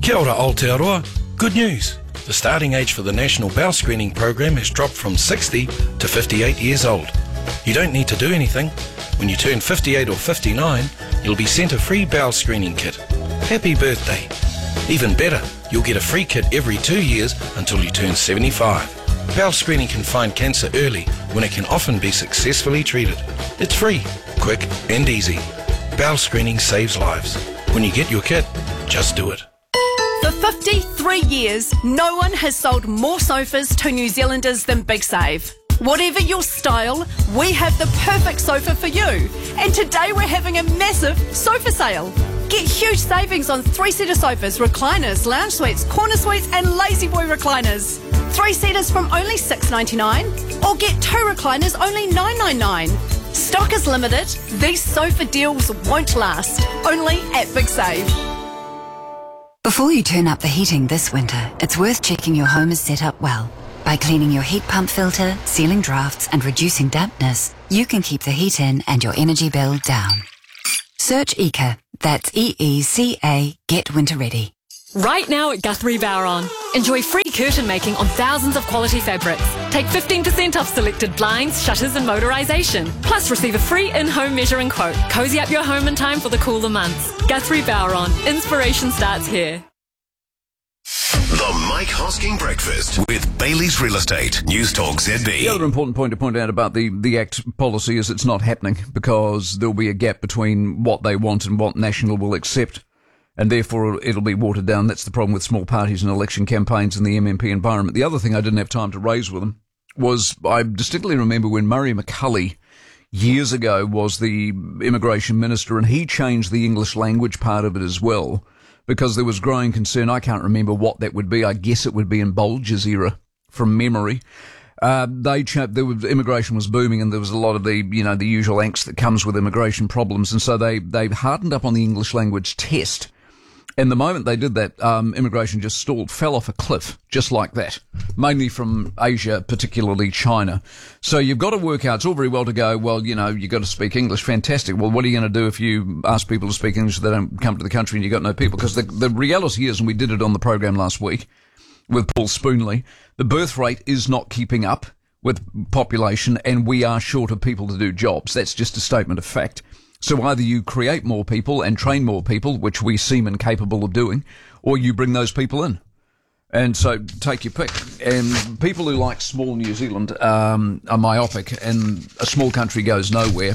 Kia ora Aotearoa. Good news. The starting age for the National Bowel Screening Program has dropped from 60 to 58 years old. You don't need to do anything. When you turn 58 or 59, you'll be sent a free bowel screening kit. Happy birthday. Even better, you'll get a free kit every 2 years until you turn 75. Bowel screening can find cancer early when it can often be successfully treated. It's free, quick and easy. Bowel screening saves lives. When you get your kit, just do it. For 53 years, no one has sold more sofas to New Zealanders than Big Save. Whatever your style, we have the perfect sofa for you. And today we're having a massive sofa sale. Get huge savings on 3-seater sofas, recliners, lounge suites, corner suites and lazy boy recliners. 3-seaters from only $6.99 or get 2 recliners only $9.99. Stock is limited. These sofa deals won't last. Only at Big Save. Before you turn up the heating this winter, it's worth checking your home is set up well. By cleaning your heat pump filter, sealing drafts and reducing dampness, you can keep the heat in and your energy bill down. Search EECA, that's EECA, Get Winter Ready. Right now at Guthrie Bowron, enjoy free curtain making on thousands of quality fabrics. Take 15% off selected blinds, shutters and motorisation. Plus receive a free in-home measuring quote. Cozy up your home in time for the cooler months. Guthrie Bowron, inspiration starts here. The Mike Hosking Breakfast with Bailey's Real Estate. News Talk ZB. The other important point to point out about the ACT policy is it's not happening because there'll be a gap between what they want and what National will accept, and therefore it'll be watered down. That's the problem with small parties and election campaigns in the MMP environment. The other thing I didn't have time to raise with them was I distinctly remember when Murray McCully years ago was the immigration minister, and he changed the English language part of it as well, because there was growing concern. I can't remember what that would be. I guess it would be in Bulger's era from memory. Immigration was booming, and there was a lot of the usual angst that comes with immigration problems. And so they hardened up on the English language test. And the moment they did that, immigration just stalled, fell off a cliff, just like that, mainly from Asia, particularly China. So you've got to work out, it's all very well to go, well, you've got to speak English, fantastic. Well, what are you going to do if you ask people to speak English if they don't come to the country and you've got no people? Because the reality is, and we did it on the program last week with Paul Spoonley, the birth rate is not keeping up with population, and we are short of people to do jobs. That's just a statement of fact. So either you create more people and train more people, which we seem incapable of doing, or you bring those people in. And so take your pick. And people who like small New Zealand are myopic, and a small country goes nowhere.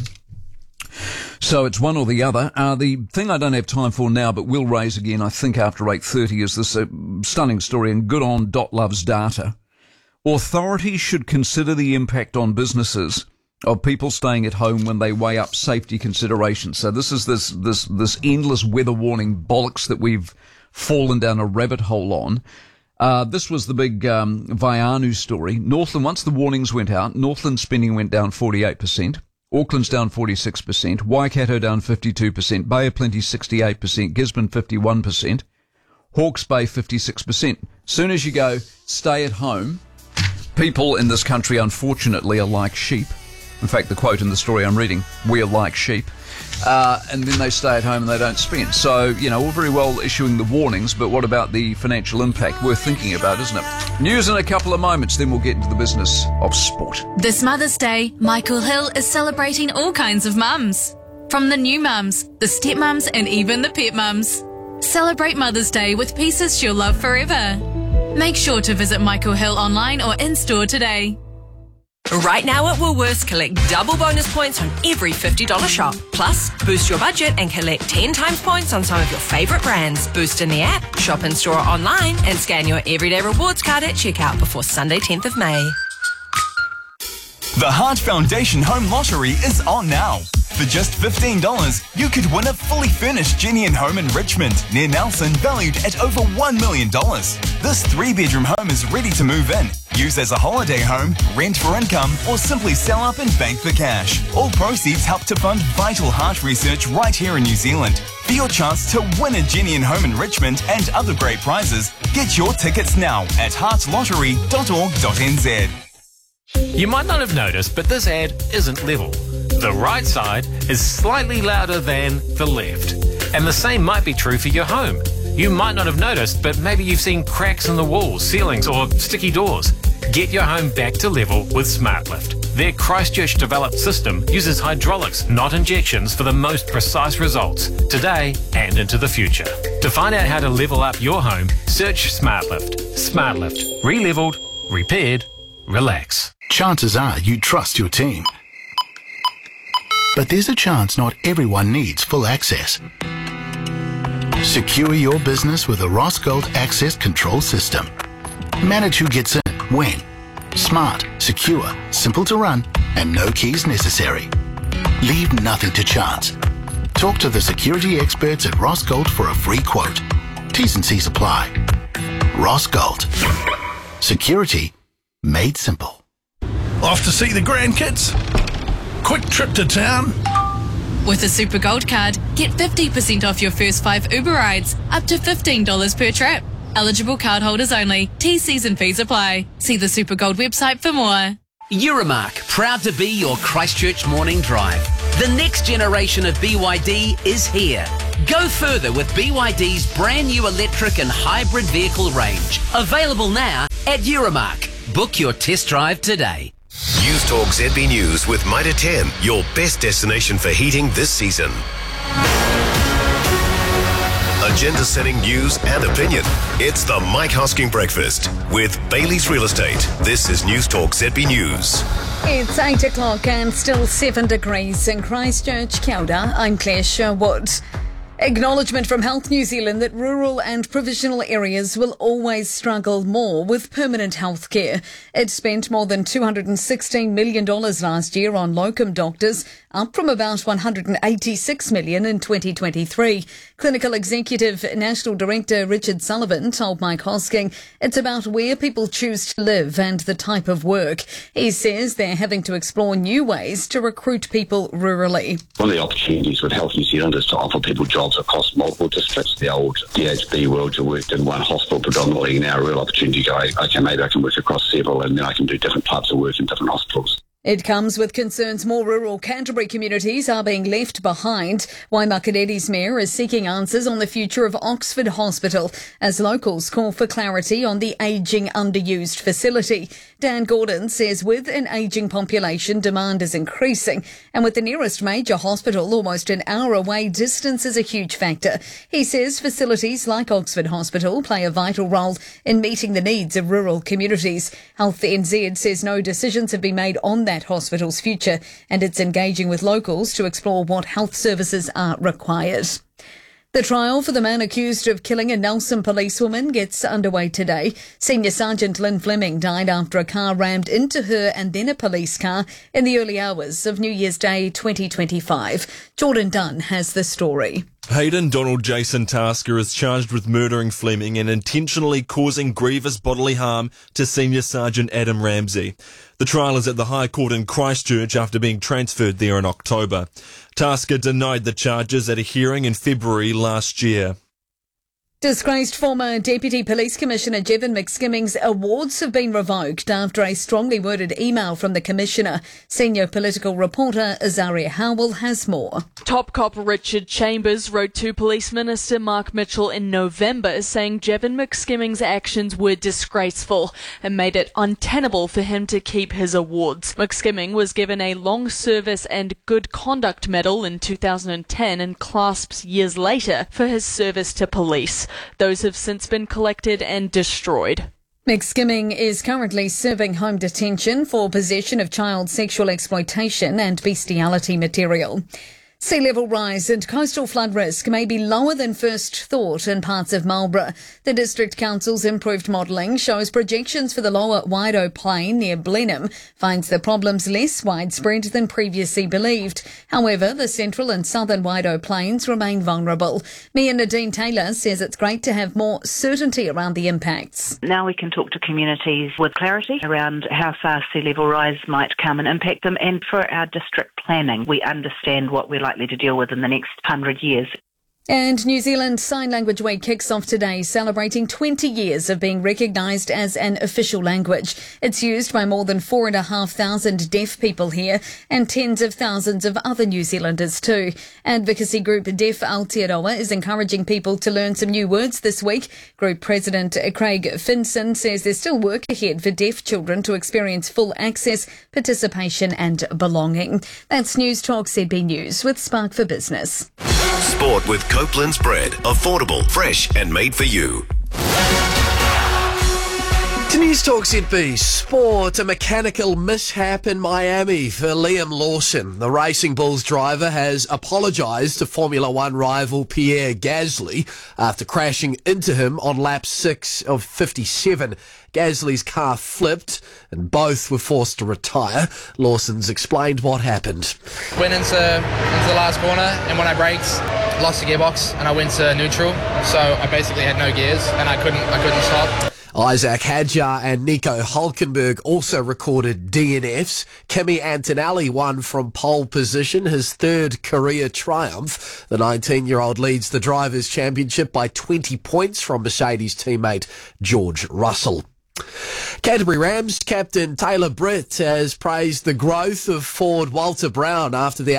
So it's one or the other. The thing I don't have time for now, but will raise again, I think, after 8:30, is this stunning story, and good on .loves data. Authorities should consider the impact on businesses of people staying at home when they weigh up safety considerations. So this is this endless weather warning bollocks that we've fallen down a rabbit hole on. This was the big Vaianu story. Northland, once the warnings went out, Northland spending went down 48%, Auckland's down 46%, Waikato down 52%, Bay of Plenty 68%, Gisborne 51%, Hawke's Bay 56%. Soon as you go, stay at home, people in this country, unfortunately, are like sheep. In fact, the quote in the story I'm reading, we're like sheep. And then they stay at home and they don't spend. So, all very well issuing the warnings, but what about the financial impact? Worth thinking about, isn't it? News in a couple of moments, then we'll get into the business of sport. This Mother's Day, Michael Hill is celebrating all kinds of mums. From the new mums, the stepmums and even the pet mums. Celebrate Mother's Day with pieces she'll love forever. Make sure to visit Michael Hill online or in-store today. Right now at Woolworths, collect double bonus points on every $50 shop. Plus, boost your budget and collect 10 times points on some of your favourite brands. Boost in the app, shop in store or online, and scan your Everyday Rewards card at checkout before Sunday 10th of May. The Heart Foundation Home Lottery is on now. For just $15, you could win a fully furnished Jenny and home in Richmond, near Nelson, valued at over $1 million. This 3-bedroom home is ready to move in. Use as a holiday home, rent for income, or simply sell up and bank for cash. All proceeds help to fund vital heart research right here in New Zealand. For your chance to win a Jenny and home in Richmond and other great prizes, get your tickets now at heartlottery.org.nz. You might not have noticed, but this ad isn't level. The right side is slightly louder than the left. And the same might be true for your home. You might not have noticed, but maybe you've seen cracks in the walls, ceilings, or sticky doors. Get your home back to level with SmartLift. Their Christchurch-developed system uses hydraulics, not injections, for the most precise results, today and into the future. To find out how to level up your home, search SmartLift. SmartLift. Re-leveled, repaired, relax. Chances are you trust your team. But there's a chance not everyone needs full access. Secure your business with a Ross Gold Access Control System. Manage who gets in, when. Smart, secure, simple to run, and no keys necessary. Leave nothing to chance. Talk to the security experts at Ross Gold for a free quote. T's and C's apply. Ross Gold. Security made simple. Off to see the grandkids? Quick trip to town? With a Super Gold card, get 50% off your first 5 Uber rides, up to $15 per trip. Eligible cardholders only. T's and fees apply. See the Super Gold website for more. Euromark, proud to be your Christchurch morning drive. The next generation of BYD is here. Go further with BYD's brand new electric and hybrid vehicle range. Available now at Euromark. Book your test drive today. News Talk ZB News with Mitre 10, your best destination for heating this season. Agenda-setting news and opinion. It's the Mike Hosking Breakfast with Bailey's Real Estate. This is News Talk ZB News. It's 8 o'clock and still 7 degrees in Christchurch. Kia ora, I'm Claire Sherwood. Acknowledgement from Health New Zealand that rural and provisional areas will always struggle more with permanent health care. It spent more than $216 million last year on locum doctors, up from about $186 million in 2023. Clinical Executive National Director Richard Sullivan told Mike Hosking it's about where people choose to live and the type of work. He says they're having to explore new ways to recruit people rurally. One of the opportunities with Health New Zealand is to offer people jobs across multiple districts. The old DHB world, you worked in one hospital predominantly, now a real opportunity to go, okay, maybe I can work across several and then I can do different types of work in different hospitals. It comes with concerns more rural Canterbury communities are being left behind. Waimakariri's mayor is seeking answers on the future of Oxford Hospital as locals call for clarity on the ageing underused facility. Dan Gordon says with an ageing population, demand is increasing, and with the nearest major hospital almost an hour away, distance is a huge factor. He says facilities like Oxford Hospital play a vital role in meeting the needs of rural communities. Health NZ says no decisions have been made on that hospital's future, and it's engaging with locals to explore what health services are required. The trial for the man accused of killing a Nelson policewoman gets underway today. Senior Sergeant Lynn Fleming died after a car rammed into her and then a police car in the early hours of New Year's Day 2025. Jordan Dunn has the story. Hayden Donald Jason Tasker is charged with murdering Fleming and intentionally causing grievous bodily harm to Senior Sergeant Adam Ramsey. The trial is at the High Court in Christchurch after being transferred there in October. Tasker denied the charges at a hearing in February last year. Disgraced former Deputy Police Commissioner Jevon McSkimming's awards have been revoked after a strongly worded email from the Commissioner. Senior political reporter Azaria Howell has more. Top cop Richard Chambers wrote to Police Minister Mark Mitchell in November saying Jevon McSkimming's actions were disgraceful and made it untenable for him to keep his awards. McSkimming was given a Long Service and Good Conduct Medal in 2010 and clasps years later for his service to police. Those have since been collected and destroyed. McSkimming is currently serving home detention for possession of child sexual exploitation and bestiality material. Sea level rise and coastal flood risk may be lower than first thought in parts of Marlborough. The District Council's improved modelling shows projections for the lower Waido Plain near Blenheim finds the problems less widespread than previously believed. However, the central and southern Waido Plains remain vulnerable. Mayor Nadine Taylor says it's great to have more certainty around the impacts. Now we can talk to communities with clarity around how fast sea level rise might come and impact them, and for our district planning, we understand what we're likely to deal with in the next 100 years. And New Zealand Sign Language Week kicks off today, celebrating 20 years of being recognised as an official language. It's used by more than 4,500 deaf people here and tens of thousands of other New Zealanders too. Advocacy group Deaf Aotearoa is encouraging people to learn some new words this week. Group President Craig Finson says there's still work ahead for deaf children to experience full access, participation and belonging. That's News Talk ZB News with Spark for Business. Sport with Copeland's Bread. Affordable, fresh and made for you. To News Talk ZB Sport, a mechanical mishap in Miami for Liam Lawson. The Racing Bulls driver has apologised to Formula One rival Pierre Gasly after crashing into him on lap 6 of 57. Gasly's car flipped and both were forced to retire. Lawson's explained what happened. Went into the last corner, and when I braked, lost the gearbox and I went to neutral, so I basically had no gears and I couldn't stop. Isaac Hadjar and Nico Hulkenberg also recorded DNFs. Kimi Antonelli won from pole position, his third career triumph. The 19-year-old leads the Drivers' Championship by 20 points from Mercedes teammate George Russell. Canterbury Rams captain Taylor Britt has praised the growth of forward Walter Brown after their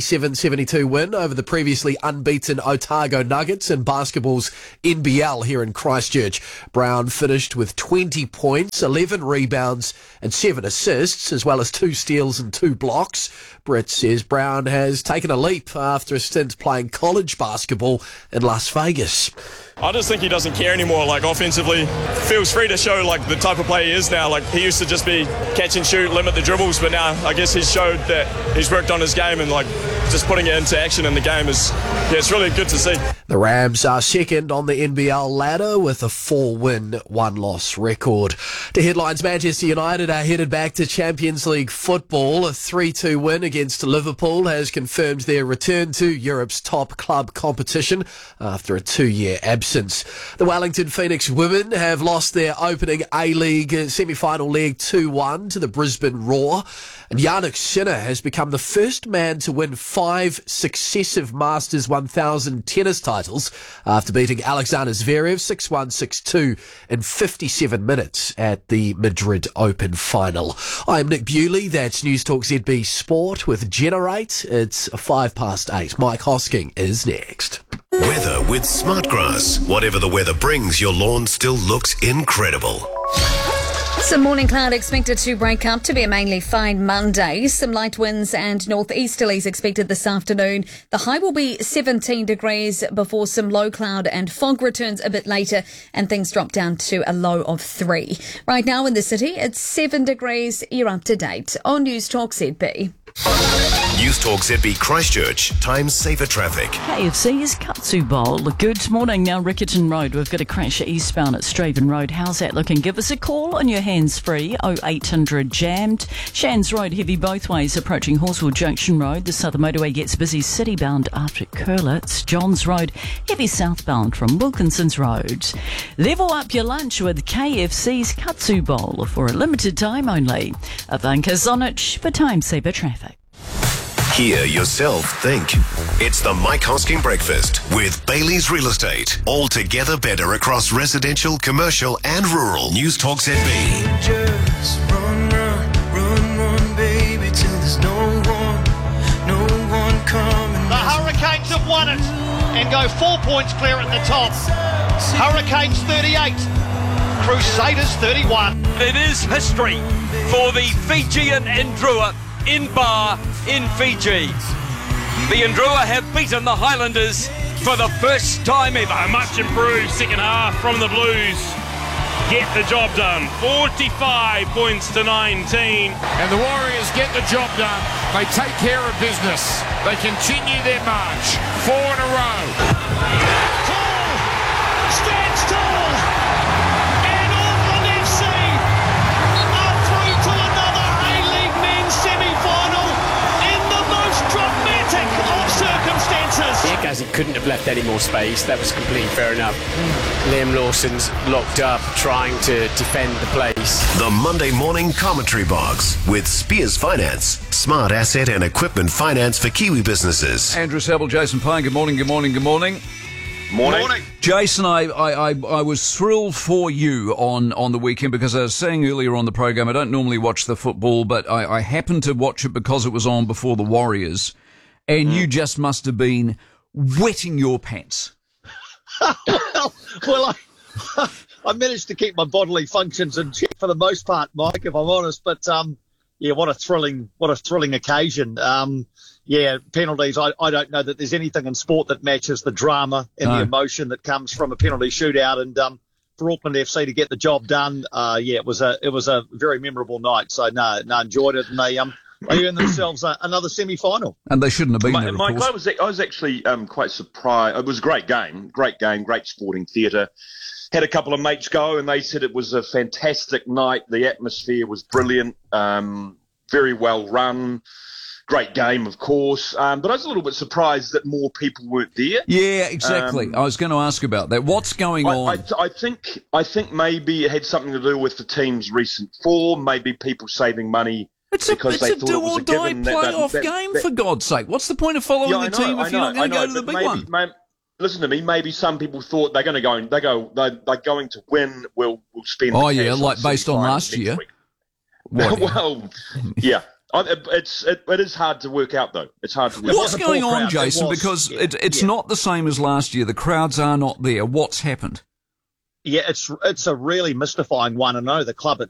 87-72 win over the previously unbeaten Otago Nuggets in basketball's NBL here in Christchurch. Brown finished with 20 points, 11 rebounds and 7 assists, as well as 2 steals and 2 blocks. Britt says Brown has taken a leap after a stint playing college basketball in Las Vegas. I just think he doesn't care anymore. Like, offensively, feels free to show like the type of player he is now. Like, he used to just be catch and shoot, limit the dribbles, but now I guess he's showed that he's worked on his game and like just putting it into action in the game is, it's really good to see. The Rams are second on the NBL ladder with a 4-win, 1-loss record. To headlines, Manchester United are headed back to Champions League football. A 3-2 win against Liverpool has confirmed their return to Europe's top club competition after a 2-year absence. The Wellington Phoenix women have lost their opening A-League semi-final leg 2-1 to the Brisbane Roar. And Yannick Sinner has become the first man to win 5 successive Masters 1000 tennis titles after beating Alexander Zverev 6-1, 6-2 in 57 minutes at the Madrid Open final. I'm Nick Bewley. That's News Talk ZB Sport with Generate. It's 8:05. Mike Hosking is next. Weather with Smartgrass. Whatever the weather brings, your lawn still looks incredible. Some morning cloud expected to break up to be a mainly fine Monday. Some light winds and northeasterlies expected this afternoon. The high will be 17 degrees before some low cloud and fog returns a bit later and things drop down to a low of 3. Right now in the city, it's 7 degrees. You're up to date on News Talk ZB. News Talk ZB Christchurch. Time saver traffic. KFC's Katsu Bowl. Good morning. Now Riccarton Road. We've got a crash eastbound at Straven Road. How's that looking? Give us a call on your hands-free 0800 jammed. Shands Road heavy both ways approaching Horswell Junction Road. The southern motorway gets busy citybound after Curlitz. Johns Road heavy southbound from Wilkinson's Road. Level up your lunch with KFC's Katsu Bowl for a limited time only. Ivanka Zonich for time saver traffic. Hear yourself think. It's the Mike Hosking Breakfast with Bailey's Real Estate. All together better across residential, commercial and rural. News Talk ZB. Just run, baby, till there's no one coming. The Hurricanes have won it and go 4 points clear at the top. Hurricanes 38, Crusaders 31. It is history for the Fijian Indrua in Bar in Fiji. The Indrua have beaten the Highlanders for the first time ever. A much improved second half from the Blues. Get the job done. 45 points to 19. And the Warriors get the job done. They take care of business. They continue their march. 4 in a row. Tall stands tall. And Auckland FC are through to another A-League men's semi-final in the most dramatic of circumstances. Because he couldn't have left left any more space. That was completely fair enough. Liam Lawson's locked up trying to defend the place. The Monday morning commentary box with Spears Finance. Smart asset and equipment finance for Kiwi businesses. Andrew Saville, Jason Pine, good morning, good morning, good morning. Morning. Jason, I was thrilled for you on the weekend because I was saying earlier on the program, I don't normally watch the football, but I happened to watch it because it was on before the Warriors, and you just must have been wetting your pants. Well, I managed to keep my bodily functions in check for the most part, Mike, if I'm honest, but what a thrilling occasion. Penalties. I don't know that there's anything in sport that matches the drama and the emotion that comes from a penalty shootout. And for Auckland FC to get the job done, it was a very memorable night. So enjoyed it, and they earned themselves another semi-final. And they shouldn't have been there, Mike, of course. I was actually quite surprised. It was a great game, great sporting theatre. Had a couple of mates go, and they said it was a fantastic night. The atmosphere was brilliant, very well run. Great game, of course, but I was a little bit surprised that more people weren't there. Yeah, exactly. I was going to ask about that. What's going on? I think maybe it had something to do with the team's recent form. Maybe people saving money because they thought it was a given. It's a do-or-die playoff game, for God's sake. What's the point of following the team if you're not going to go to the big one? Listen to me. Maybe some people thought they're going to go. They're going to win. We'll spend. Oh yeah, like based on last year. Well, yeah. It is hard to work out, though. It's hard to work out. What's going on, Jason? Because it's not the same as last year. The crowds are not there. What's happened? Yeah, it's a really mystifying one. I know the club